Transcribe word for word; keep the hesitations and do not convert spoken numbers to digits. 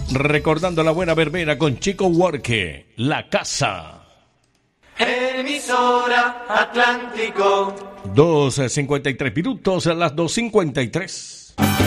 Recordando la buena verbena con Chico Huarque, La Casa. Emisora Atlántico. dos cincuenta y tres minutos a las dos cincuenta y tres.